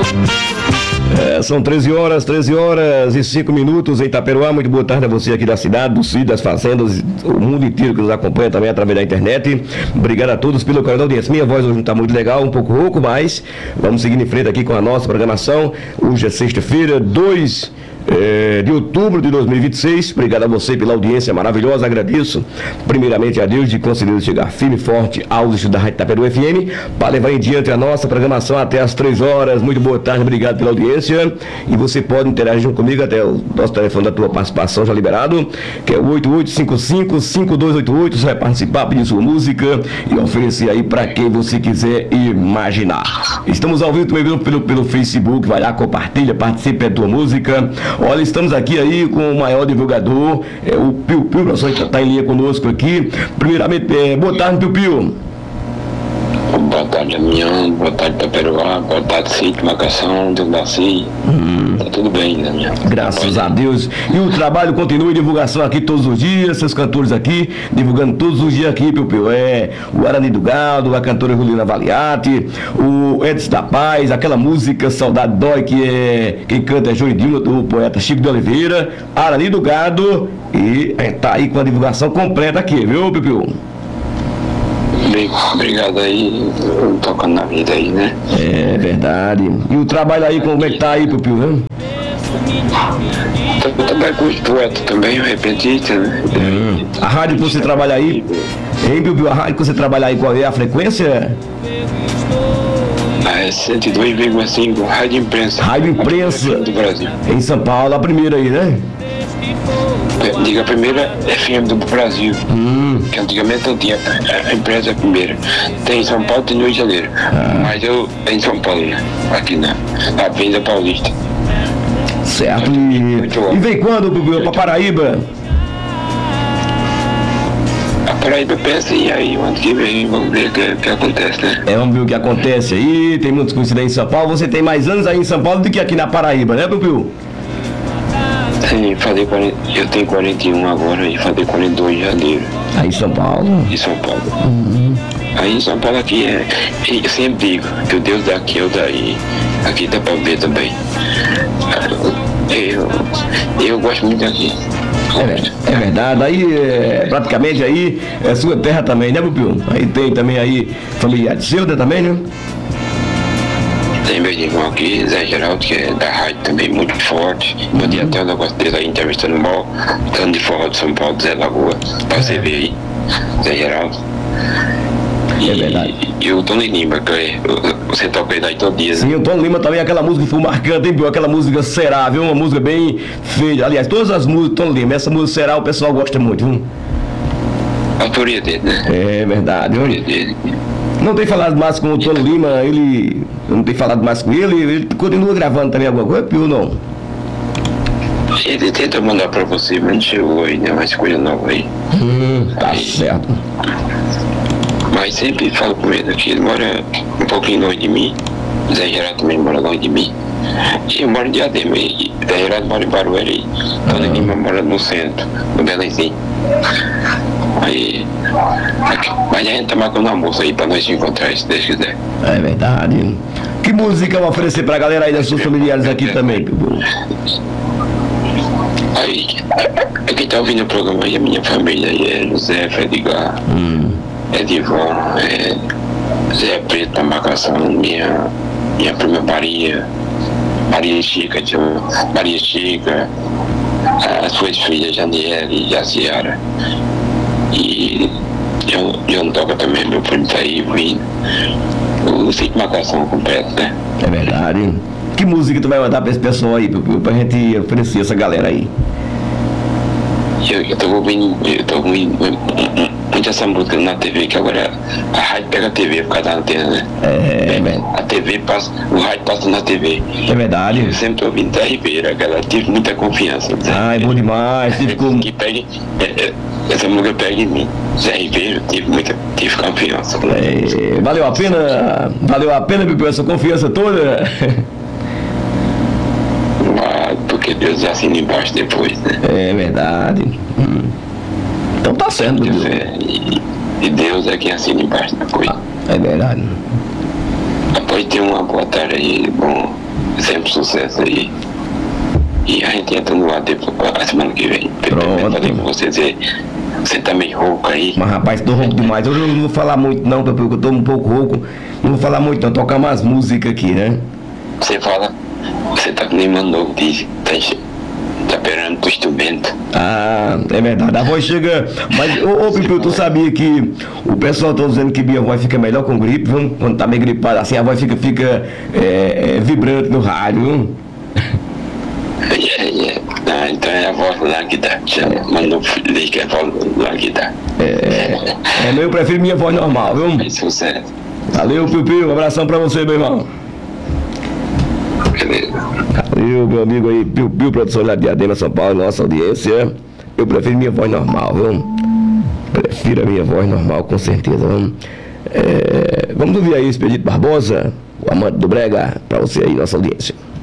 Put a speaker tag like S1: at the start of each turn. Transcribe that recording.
S1: São 13 horas e 5 minutos em Itaperuá. Muito boa tarde a você aqui da cidade, do sítio, das fazendas, o mundo inteiro que nos acompanha também através da internet. Obrigado a todos pelo carinho da audiência. Minha voz hoje não está muito legal, um pouco rouco, mas vamos seguindo em frente aqui com a nossa programação. Hoje é sexta-feira, 2 de outubro de 2026. Obrigado a você pela audiência maravilhosa. Agradeço primeiramente a Deus de conseguir chegar firme e forte aos estudos da Rádio Itaperuá FM para levar em diante a nossa programação até as 3 horas. Muito boa tarde, obrigado pela audiência. E você pode interagir comigo até o nosso telefone da tua participação já liberado, que é o 8855-5288. Você vai participar, pedir sua música e oferecer aí para quem você quiser imaginar. Estamos ao vivo também pelo Facebook. Vai lá, compartilha, participe da tua música. Olha, estamos aqui aí com o maior divulgador, o Piu Piu, professor, que está em linha conosco aqui. Primeiramente, boa tarde, Piu Piu.
S2: Boa tarde, Damião. Boa tarde, Itaperuá. Boa tarde, Sítio, Marcação, Deus Darcy. Tá tudo bem, Damião.
S1: Graças a Deus. E o trabalho continua em divulgação aqui todos os dias, seus cantores aqui, divulgando todos os dias aqui, Piu Piu. O Arani do Gado, a cantora Juliana Valiati, o Edson da Paz, aquela música Saudade Dói, quem canta é Joidinho, do poeta Chico de Oliveira, Arani do Gado, e tá aí com a divulgação completa aqui, viu, Piu Piu?
S2: Obrigado aí, tocando na vida aí, né?
S1: É verdade. E o trabalho aí, como é que tá aí, Piu Piu, né?
S2: Eu trabalho com os poetas também, o repentista, né?
S1: A rádio que você trabalha aí, hein, Piu Piu? A rádio que você trabalha aí, qual é a frequência?
S2: É 102,5, Rádio Imprensa.
S1: Rádio Imprensa
S2: do Brasil.
S1: Em São Paulo, a primeira aí, né?
S2: Diga a primeira FM do Brasil, que antigamente não tinha, a imprensa é a primeira. Tem em São Paulo, tem no Rio de Janeiro, mas eu em São Paulo, né? Aqui na Avenida Paulista.
S1: Certo. E vem quando, Piu, pra Paraíba?
S2: A Paraíba pensa e aí, o ano que vem, vamos ver o que acontece, né?
S1: Vamos ver o que acontece aí. Tem muitas coincidências em São Paulo. Você tem mais anos aí em São Paulo do que aqui na Paraíba, né, Piu?
S2: Sim, eu tenho 41 agora e falei 42 em janeiro.
S1: Aí em São Paulo?
S2: Em São Paulo. Aí em São Paulo aqui eu sempre digo que o Deus daqui é o daí. Aqui dá pra ver também. Eu gosto muito daqui.
S1: É verdade. Aí praticamente aí é sua terra também, né, Piu? Aí tem também aí familiar de Ceuta também, né?
S2: Tem meu irmão aqui, Zé Geraldo, que é da rádio também, muito forte. Mandei até o negócio dele aí, entrevistando o maior cano de forró de São Paulo, Zé Lagoa, pra você ver aí, Zé Geraldo.
S1: É verdade.
S2: E o Tony Lima, que você toca ele aí todo dia.
S1: Sim, o Tony Lima também, aquela música que foi marcante, hein, Piu? Aquela música Será, viu? Uma música bem feia. Aliás, todas as músicas do Tony Lima, essa música Será, o pessoal gosta muito, viu?
S2: A autoria dele, né?
S1: É verdade, viu?
S2: A autoria dele.
S1: Não tem falado mais com o Tony Lima, ele não tem falado mais com ele continua gravando também alguma coisa, Piu, não?
S2: Ele tenta mandar pra você, mas não chegou aí, né? Mais coisa nova aí.
S1: Tá certo.
S2: Mas sempre falo com ele aqui, ele mora um pouquinho longe de mim. Zé Geraldo também mora longe de mim. E eu moro em Diadema, e Zé Geraldo mora em Barueri. Tony Lima mora no centro, no Belenzinho. Aí, mas a gente tá marcando um almoço aí pra nós se encontrar, se Deus quiser.
S1: É verdade. Que música vai oferecer pra galera aí, das suas familiares aqui também, Piu?
S2: Aí, quem tá ouvindo o programa aí, a minha família aí é José, Edgar, Edivon, Zé Preto da Marcação, minha prima Maria Chica, as suas filhas, Janiele e a Ciara. E John Toca também, meu primo tá aí vindo. O sítio Marcação completo, né?
S1: É verdade. Que música tu vai mandar pra esse pessoal aí, pra gente oferecer essa galera aí?
S2: Eu tô ouvindo muito essa música na TV, que agora a rádio pega a TV por causa da antena, né? A TV passa, o rádio passa na TV.
S1: É verdade.
S2: Eu sempre tô ouvindo Zé Ribeiro, ela tive muita confiança.
S1: É bom demais.
S2: Essa música pega em mim. Zé Ribeiro, tive confiança.
S1: Valeu a pena, Piu, essa confiança toda?
S2: Porque Deus já assina embaixo depois, né?
S1: É verdade. Então tá certo, Piu.
S2: E Deus é quem assina embaixo depois.
S1: É verdade.
S2: Depois tem uma boa tarde aí, bom, sempre sucesso aí. E a gente entra no ar depois, a semana que vem.
S1: Pronto.
S2: Falei com você dizer, você tá meio rouco aí.
S1: Mas rapaz, tô rouco demais. Eu não vou falar muito não, porque eu tô um pouco rouco. Não vou falar muito não, tocar umas músicas aqui, né?
S2: Você fala, você tá com nem mandou, diz, tá esperando pro instrumento.
S1: Ah, é verdade, a voz chega. Mas, ô Pipiu, tu sabia que o pessoal tá dizendo que minha voz fica melhor com gripe, viu? Quando tá meio gripado assim, a voz fica vibrante no rádio, viu?
S2: Ah, então é a voz lá que dá. Já mandou dizer que é a voz lá que dá.
S1: Eu prefiro minha voz normal, viu?
S2: É sucesso.
S1: Valeu, Pipiu, um abração pra você, meu irmão.
S2: Beleza.
S1: Valeu, meu amigo aí, Pipiu, produção lá de Diadema, São Paulo, nossa audiência. Eu prefiro minha voz normal, viu? Prefiro a minha voz normal, com certeza, viu? Vamos ouvir aí Expedito Barbosa, o amante do Brega, pra você aí, nossa audiência.